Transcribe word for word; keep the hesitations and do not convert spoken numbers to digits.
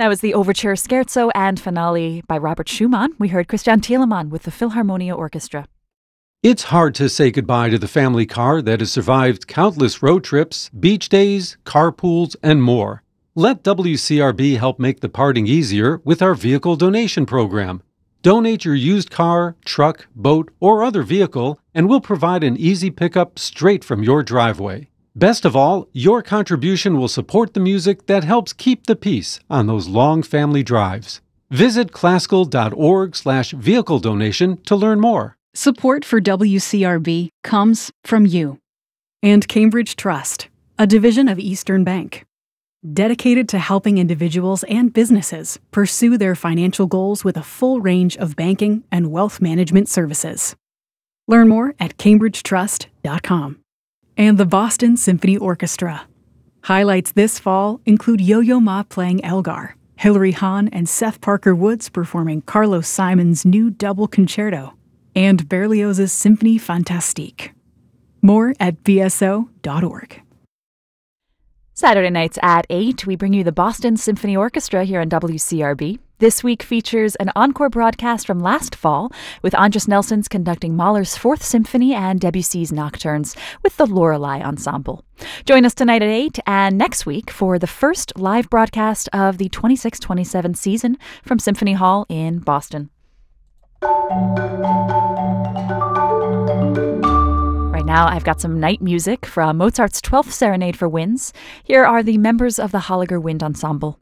That was the Overture Scherzo and Finale by Robert Schumann. We heard Christian Thielemann with the Philharmonia Orchestra. It's hard to say goodbye to the family car that has survived countless road trips, beach days, carpools, and more. Let W C R B help make the parting easier with our vehicle donation program. Donate your used car, truck, boat, or other vehicle, and we'll provide an easy pickup straight from your driveway. Best of all, your contribution will support the music that helps keep the peace on those long family drives. Visit classical.org slash vehicle donation to learn more. Support for W C R B comes from you and Cambridge Trust, a division of Eastern Bank, dedicated to helping individuals and businesses pursue their financial goals with a full range of banking and wealth management services. Learn more at cambridge trust dot com. And the Boston Symphony Orchestra. Highlights this fall include Yo-Yo Ma playing Elgar, Hilary Hahn and Seth Parker Woods performing Carlos Simon's new double concerto, and Berlioz's Symphonie Fantastique. More at b s o dot org. Saturday nights at eight, we bring you the Boston Symphony Orchestra here on W C R B. This week features an encore broadcast from last fall with Andris Nelsons conducting Mahler's Fourth Symphony and Debussy's Nocturnes with the Lorelei Ensemble. Join us tonight at eight and next week for the first live broadcast of the twenty-six twenty-seven season from Symphony Hall in Boston. Right now, I've got some night music from Mozart's twelfth Serenade for Winds. Here are the members of the Holliger Wind Ensemble.